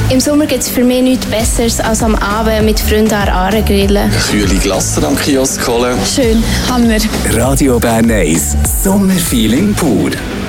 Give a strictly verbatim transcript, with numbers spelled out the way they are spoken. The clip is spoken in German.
Im Sommer gibt es für mich nichts Besseres als am Abend mit Freunden an der Aare grillen. Kühle Glasse am Kiosk holen. Schön, Hammer. Radio Bern eins, Sommerfeeling pur.